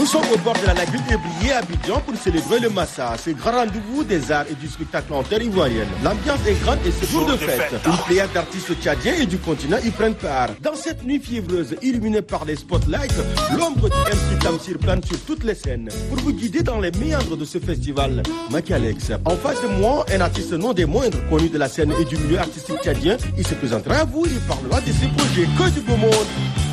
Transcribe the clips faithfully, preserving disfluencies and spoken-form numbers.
Nous sommes au bord de la lagune Ébrié à Abidjan pour célébrer le Massa, ce grand rendez-vous des arts et du spectacle en terre ivoirienne. L'ambiance est grande et c'est jour de fête. Une pléiade d'artistes tchadiens et du continent y prennent part. Dans cette nuit fiévreuse, illuminée par les spotlights, l'ombre du M C Tamsir plane sur toutes les scènes. Pour vous guider dans les méandres de ce festival, Maki Alex. En face de moi, un artiste non des moindres, connu de la scène et du milieu artistique tchadien. Il se présentera à vous, il parlera de ses projets. Que du beau monde.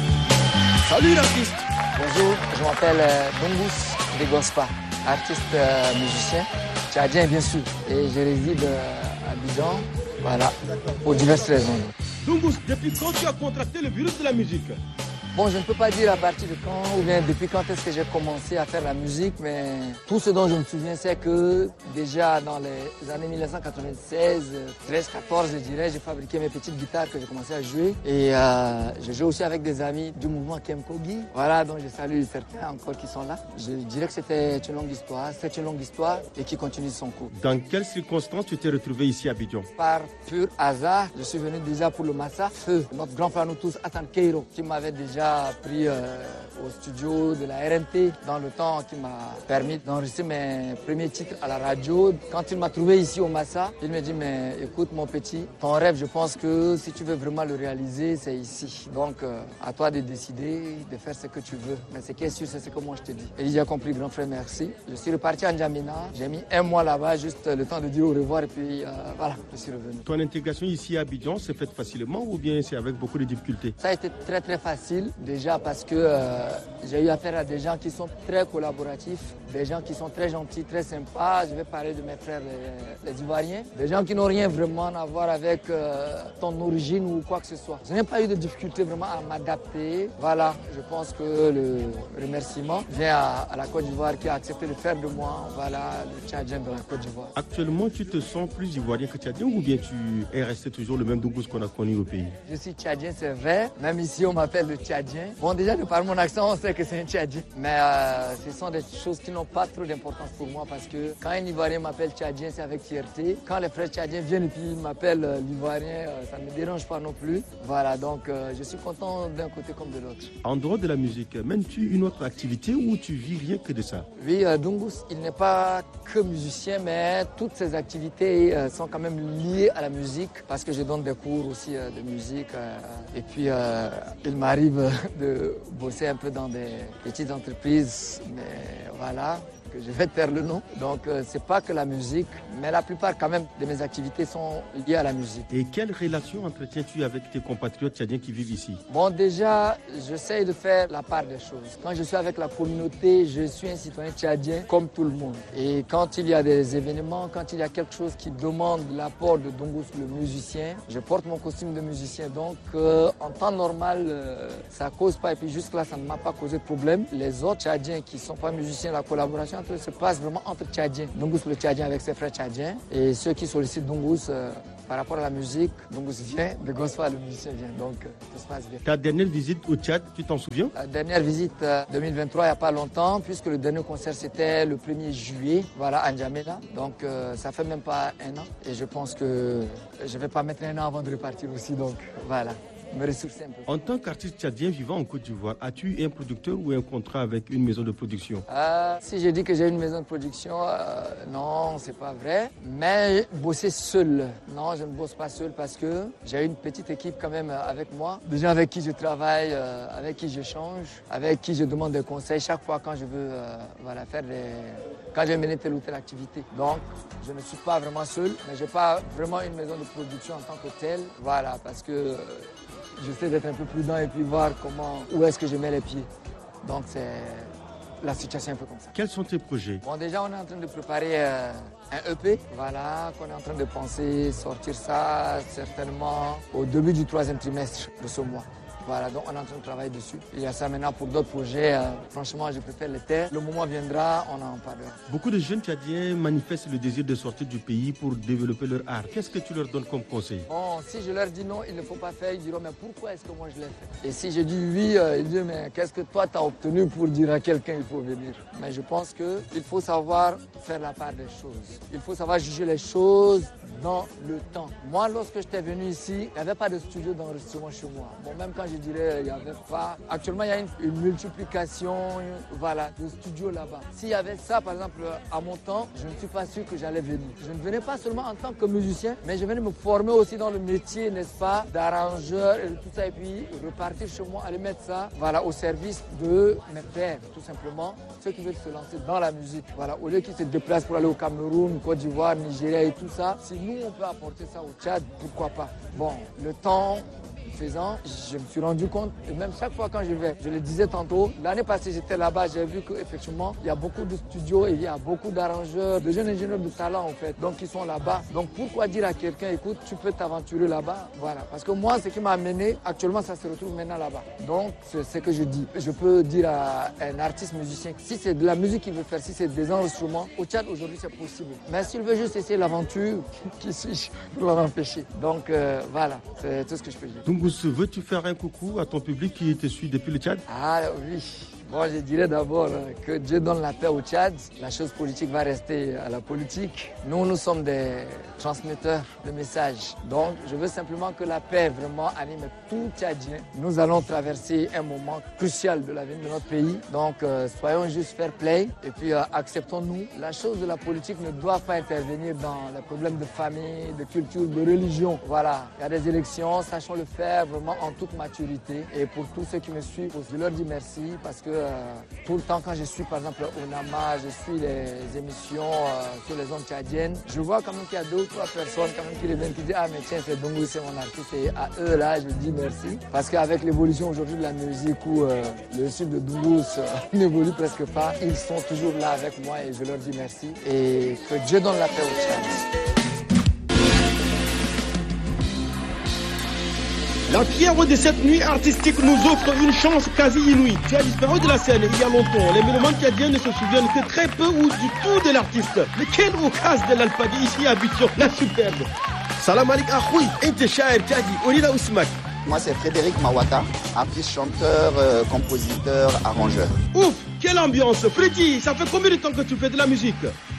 Salut l'artiste. Bonjour, je m'appelle euh, Dongus de Gospa, artiste euh, musicien, tchadien bien sûr, et je réside euh, à Abidjan, voilà, pour diverses raisons. Dongus, depuis quand tu as contracté le virus de la musique? Bon, je ne peux pas dire à partir de quand ou bien depuis quand est-ce que j'ai commencé à faire la musique, mais tout ce dont je me souviens, c'est que déjà dans les années mille neuf cent quatre-vingt-seize, treize, quatorze, je dirais, j'ai fabriqué mes petites guitares que j'ai commencé à jouer. Et euh, je joue aussi avec des amis du mouvement Kemkogi, voilà, dont je salue certains encore qui sont là. Je dirais que c'était une longue histoire, c'est une longue histoire et qui continue son cours. Dans quelles circonstances tu t'es retrouvé ici à Abidjan? Par pur hasard, je suis venu déjà pour le Massa, Feu, notre grand frère nous tous, Atan Keiro, qui m'avait déjà pris euh, au studio de la R N T dans le temps qui m'a permis d'enregistrer mes premiers titres à la radio. Quand il m'a trouvé ici au Massa, il me dit mais écoute mon petit, ton rêve je pense que si tu veux vraiment le réaliser c'est ici. Donc euh, à toi de décider, de faire ce que tu veux. Mais ce qui est sûr c'est ce que moi je te dis. Et il a compris grand frère merci. Je suis reparti à N'Djamena, j'ai mis un mois là-bas juste le temps de dire au revoir et puis euh, voilà, je suis revenu. Ton intégration ici à Abidjan s'est faite facilement ou bien c'est avec beaucoup de difficultés? Ça a été très très facile. Déjà parce que euh, j'ai eu affaire à des gens qui sont très collaboratifs, des gens qui sont très gentils, très sympas. Je vais parler de mes frères les, les Ivoiriens. Des gens qui n'ont rien vraiment à voir avec euh, ton origine ou quoi que ce soit. Je n'ai pas eu de difficulté vraiment à m'adapter. Voilà, je pense que le remerciement vient à, à la Côte d'Ivoire qui a accepté de faire de moi, voilà, le Tchadien de la Côte d'Ivoire. Actuellement, tu te sens plus ivoirien que tchadien ou bien tu es resté toujours le même Dongus qu'on a connu au pays? Je suis tchadien, c'est vrai. Même ici, on m'appelle le Tchadien. Bon, déjà, de par mon accent, on sait que c'est un Tchadien. Mais euh, ce sont des choses qui n'ont pas trop d'importance pour moi parce que quand un Ivoirien m'appelle Tchadien, c'est avec fierté. Quand les frères Tchadiens viennent et puis ils m'appellent euh, l'Ivoirien, euh, ça ne me dérange pas non plus. Voilà, donc euh, je suis content d'un côté comme de l'autre. En dehors de la musique, mènes-tu une autre activité ou tu vis rien que de ça? Oui, euh, Dongus, il n'est pas que musicien, mais toutes ses activités euh, sont quand même liées à la musique parce que je donne des cours aussi euh, de musique. Euh, et puis, euh, il m'arrive de bosser un peu dans des petites entreprises, mais voilà, que je vais taire le nom. Donc, euh, c'est pas que la musique, mais la plupart quand même de mes activités sont liées à la musique. Et quelle relation entretiens-tu avec tes compatriotes tchadiens qui vivent ici? Bon, déjà, j'essaie de faire la part des choses. Quand je suis avec la communauté, je suis un citoyen tchadien comme tout le monde. Et quand il y a des événements, quand il y a quelque chose qui demande l'apport de Dongus, le musicien, je porte mon costume de musicien. Donc, euh, en temps normal, euh, ça cause pas. Et puis jusque-là, ça ne m'a pas causé de problème. Les autres tchadiens qui ne sont pas musiciens, la collaboration entre eux se passe vraiment entre tchadiens. Dongus, le tchadien avec ses frères tchadiens. Et ceux qui sollicitent Dongus euh, par rapport à la musique, Dongus vient, de Gospa, le musicien vient. Donc, euh, tout se passe bien. Ta dernière visite au Tchad, tu t'en souviens? La dernière visite euh, deux mille vingt-trois, il n'y a pas longtemps, puisque le dernier concert c'était le premier juillet, voilà, à N'Djamena. Donc, euh, ça fait même pas un an. Et je pense que je ne vais pas mettre un an avant de repartir aussi. Donc, voilà. Me ressourcer un peu. En tant qu'artiste tchadien vivant en Côte d'Ivoire, as-tu un producteur ou un contrat avec une maison de production? euh, Si je dis que j'ai une maison de production, euh, non, c'est pas vrai. Mais bosser seul, non, je ne bosse pas seul parce que j'ai une petite équipe quand même avec moi. Des gens avec qui je travaille, euh, avec qui j'échange, avec qui je demande des conseils chaque fois quand je veux euh, voilà, faire des... quand je vais mener telle ou telle activité. Donc, je ne suis pas vraiment seul, mais je n'ai pas vraiment une maison de production en tant que telle. Voilà, parce que euh, j'essaie d'être un peu prudent et puis voir comment, où est-ce que je mets les pieds. Donc, c'est la situation un peu comme ça. Quels sont tes projets? Bon, déjà, on est en train de préparer euh, un E P, voilà, qu'on est en train de penser sortir ça certainement au début du troisième trimestre de ce mois. Voilà, donc on est en train de travailler dessus. Il y a ça maintenant pour d'autres projets. Euh, franchement, je préfère les taire. Le moment viendra, on en parlera. Beaucoup de jeunes tchadiens manifestent le désir de sortir du pays pour développer leur art. Qu'est-ce que tu leur donnes comme conseil? Bon, si je leur dis non, il ne faut pas faire, ils diront mais pourquoi est-ce que moi je l'ai fait? Et si je dis oui, euh, ils disent mais qu'est-ce que toi tu as obtenu pour dire à quelqu'un il faut venir? Mais je pense qu'il faut savoir faire la part des choses. Il faut savoir juger les choses dans le temps. Moi, lorsque j'étais venu ici, il n'y avait pas de studio d'enregistrement chez moi. Bon, même quand je dirais il n'y avait pas. Actuellement, il y a une, une multiplication une, voilà, de studios là-bas. S'il y avait ça, par exemple, à mon temps, je ne suis pas sûr que j'allais venir. Je ne venais pas seulement en tant que musicien, mais je venais me former aussi dans le métier, n'est-ce pas, d'arrangeur et tout ça, et puis repartir chez moi, aller mettre ça, voilà, au service de mes pères, tout simplement, ceux qui veulent se lancer dans la musique. Voilà, au lieu qu'ils se déplacent pour aller au Cameroun, Côte d'Ivoire, Nigeria et tout ça, si nous on peut apporter ça au Tchad, pourquoi pas. Bon, le temps faisant, je me suis rendu compte, et même chaque fois quand je vais, je le disais tantôt, l'année passée j'étais là-bas, j'ai vu qu'effectivement il y a beaucoup de studios et il y a beaucoup d'arrangeurs, de jeunes ingénieurs de talent en fait, donc ils sont là-bas. Donc pourquoi dire à quelqu'un, écoute, tu peux t'aventurer là-bas, voilà. Parce que moi, ce qui m'a amené, actuellement ça se retrouve maintenant là-bas. Donc c'est ce que je dis. Je peux dire à un artiste musicien, si c'est de la musique qu'il veut faire, si c'est des enregistrements, au Tchad aujourd'hui c'est possible. Mais s'il veut juste essayer l'aventure, qui suis-je pour l'en empêcher? Donc euh, voilà, c'est tout ce que je peux dire. Toungous, veux-tu faire un coucou à ton public qui te suit depuis le Tchad? Ah oui. Bon, je dirais d'abord que Dieu donne la paix au Tchad. La chose politique va rester à la politique. Nous, nous sommes des transmetteurs de messages. Donc, je veux simplement que la paix vraiment anime tout Tchadien. Nous allons traverser un moment crucial de l'avenir de notre pays. Donc, euh, soyons juste fair play et puis euh, acceptons-nous. La chose de la politique ne doit pas intervenir dans les problèmes de famille, de culture, de religion. Voilà, il y a des élections, sachons le faire vraiment en toute maturité. Et pour tous ceux qui me suivent, je leur dis merci parce que Euh, tout le temps quand je suis par exemple au Nama, je suis les émissions euh, sur les ondes tchadiennes, je vois quand même qu'il y a deux ou trois personnes quand même qui reviennent qui disent ah mais tiens c'est Toungous, c'est mon artiste, et à eux là je dis merci parce qu'avec l'évolution aujourd'hui de la musique où euh, le style de Toungous euh, n'évolue presque pas, ils sont toujours là avec moi et je leur dis merci et que Dieu donne la paix au Tchad. La pierre de cette nuit artistique nous offre une chance quasi inouïe. Tu as disparu de la scène il y a longtemps. Les mélomanes tchadiens ne se souviennent que très peu ou du tout de l'artiste. Mais quelle occasion de l'Alpadi ici à Abidjan, la superbe. Salam alaikum akhoui, ente shaer tchadi, Olila Ousmak. Moi c'est Frédéric Mawata, artiste, chanteur, euh, compositeur, arrangeur. Ouf, quelle ambiance. Freddy, ça fait combien de temps que tu fais de la musique?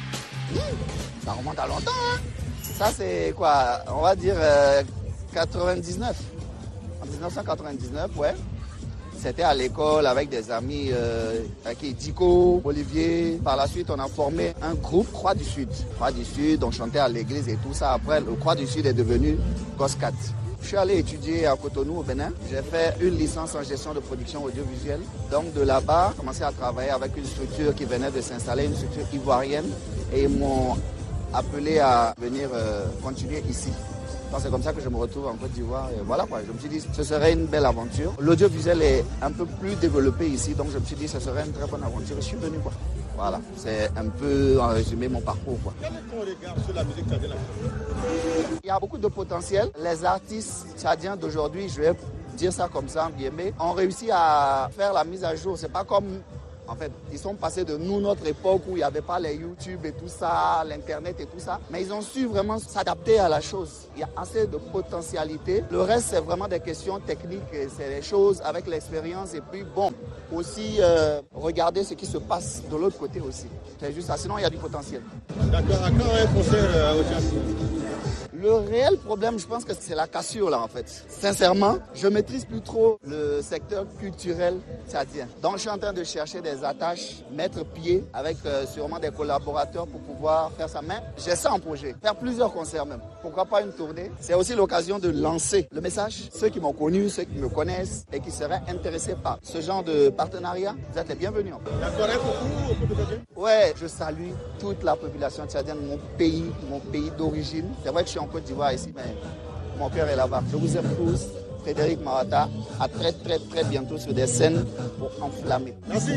Ça remonte à longtemps, hein. Ça c'est quoi, on va dire euh, quatre-vingt-dix-neuf. En dix-neuf cent quatre-vingt-dix-neuf, ouais. C'était à l'école avec des amis, euh, avec Dico, Olivier. Par la suite, on a formé un groupe, Croix du Sud. Croix du Sud, on chantait à l'église et tout ça. Après, le Croix du Sud est devenu Coscat. Je suis allé étudier à Cotonou, au Bénin. J'ai fait une licence en gestion de production audiovisuelle. Donc de là-bas, j'ai commencé à travailler avec une structure qui venait de s'installer, une structure ivoirienne. Et ils m'ont appelé à venir euh, continuer ici. C'est comme ça que je me retrouve en Côte d'Ivoire. Et voilà quoi, je me suis dit ce serait une belle aventure. L'audiovisuel est un peu plus développé ici, donc je me suis dit ce serait une très bonne aventure. Je suis venu quoi. Voilà, c'est un peu en résumé mon parcours quoi. Quel est ton regard sur la musique tchadienne? Il y a beaucoup de potentiel. Les artistes tchadiens d'aujourd'hui, je vais dire ça comme ça, bien, mais ont réussi à faire la mise à jour. C'est pas comme... En fait, ils sont passés de nous, notre époque où il n'y avait pas les YouTube et tout ça, l'Internet et tout ça. Mais ils ont su vraiment s'adapter à la chose. Il y a assez de potentialité. Le reste, c'est vraiment des questions techniques. C'est des choses avec l'expérience. Et puis, bon, aussi, euh, regarder ce qui se passe de l'autre côté aussi. C'est juste ça. Sinon, il y a du potentiel. D'accord. À quand un concert euh, au Tchad? Le réel problème, je pense que c'est la cassure là en fait. Sincèrement, je maîtrise plus trop le secteur culturel tchadien. Donc je suis en train de chercher des attaches, mettre pied avec euh, sûrement des collaborateurs pour pouvoir faire ça. Mais j'ai ça en projet, faire plusieurs concerts même. Pourquoi pas une tournée? C'est aussi l'occasion de lancer le message. Ceux qui m'ont connu, ceux qui me connaissent et qui seraient intéressés par ce genre de partenariat, vous êtes les bienvenus. En fait. D'accord, un coucou au peuple tchadien? Ouais, je salue toute la population tchadienne, mon pays, mon pays d'origine. C'est vrai que je suis en Côte d'Ivoire ici, mais mon cœur est là-bas. Je vous aime tous. Frédéric Mawata, à très très très bientôt sur des scènes pour enflammer. Merci.